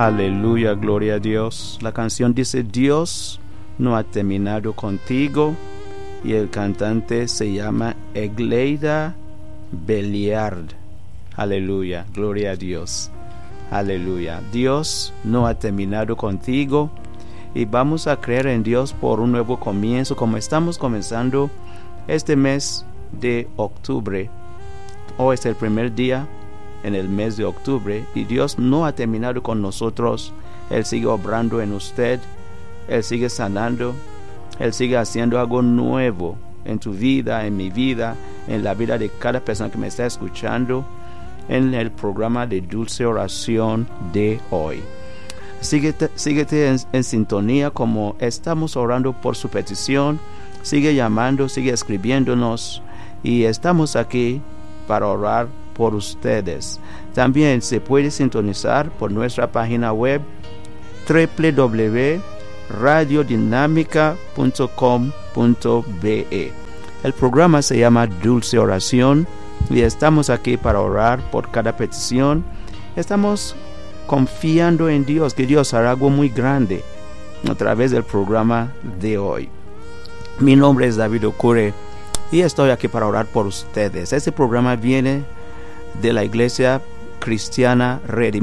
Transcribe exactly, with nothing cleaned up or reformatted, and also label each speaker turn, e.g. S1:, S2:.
S1: Aleluya, gloria a Dios. La canción dice: Dios no ha terminado contigo, y el cantante se llama Egleida Belliard. Aleluya, gloria a Dios. Aleluya. Dios no ha terminado contigo, y vamos a creer en Dios por un nuevo comienzo, como estamos comenzando este mes de octubre. Hoy es el primer día en el mes de octubre, y Dios no ha terminado con nosotros. Él sigue obrando en usted, Él sigue sanando, Él sigue haciendo algo nuevo en tu vida, en mi vida, en la vida de cada persona que me está escuchando en el programa de Dulce Oración de hoy. Síguete, síguete en, en sintonía, como estamos orando por su petición. Sigue llamando, sigue escribiéndonos, y estamos aquí para orar por ustedes. También se puede sintonizar por nuestra página web doble u doble u doble u punto radio dinámica punto com punto b e. El programa se llama Dulce Oración, y estamos aquí para orar por cada petición. Estamos confiando en Dios, que Dios hará algo muy grande a través del programa de hoy. Mi nombre es David Okure, y estoy aquí para orar por ustedes. Este programa viene de la Iglesia Cristiana Redimido